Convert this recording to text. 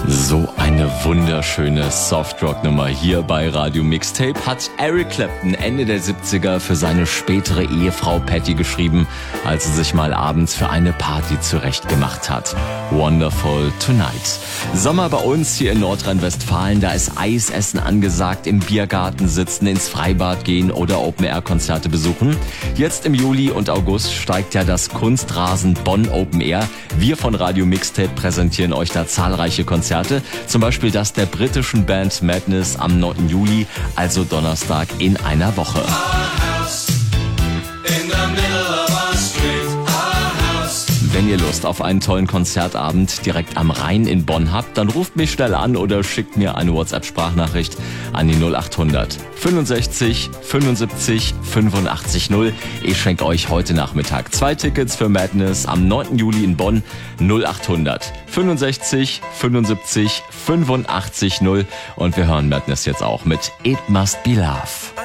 So eine wunderschöne Softrock-Nummer hier bei Radio Mixtape hat Eric Clapton Ende der 70er für seine spätere Ehefrau Patty geschrieben, als er sich mal abends für eine Party zurechtgemacht hat. Wonderful Tonight. Sommer bei uns hier in Nordrhein-Westfalen, da ist Eisessen angesagt, im Biergarten sitzen, ins Freibad gehen oder Open-Air-Konzerte besuchen. Jetzt im Juli und August steigt ja das Kunstrasen Bonn Open Air. Wir von Radio Mixtape präsentieren euch da zahlreiche Konzerte, zum Beispiel das der britischen Band Madness am 9. Juli, also Donnerstag in einer Woche. Wenn ihr Lust auf einen tollen Konzertabend direkt am Rhein in Bonn habt, dann ruft mich schnell an oder schickt mir eine WhatsApp-Sprachnachricht an die 0800 65 75 85 0. Ich schenke euch heute Nachmittag 2 Tickets für Madness am 9. Juli in Bonn. 0800 65 75 85 0. Und wir hören Madness jetzt auch mit It Must Be Love.